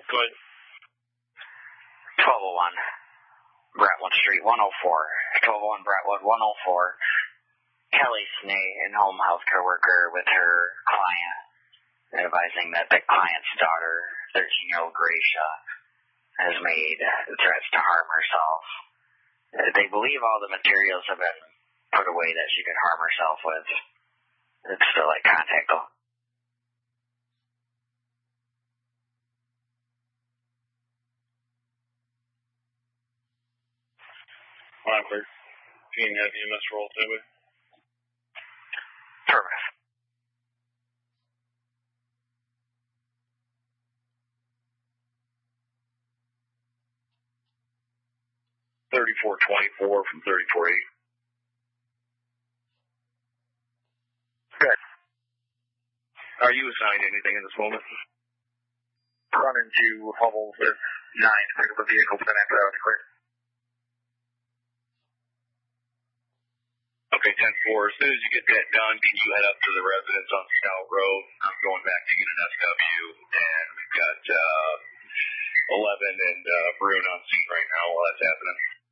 Go ahead. 1201 Brentwood Street, 104. 1201 Brentwood, 104. Kelly Snee, an home health care worker with her client, advising that the client's daughter, 13-year-old Gracia, has made threats to harm herself. They believe all the materials have been put away that she could harm herself with. It's still at contact though. Blackbird. Can you have EMS roll too? Affirmative. $34.24 from $34.8. Good. Are you assigned anything in this moment? Run into Hubble with 9 to pick up a vehicle, then after that was clear. Okay, 10-4. As soon as you get that done, can you head up to the residence on Scout Road? I'm going back to get an SW, and we've got 11 and Brune on scene right now while that's happening.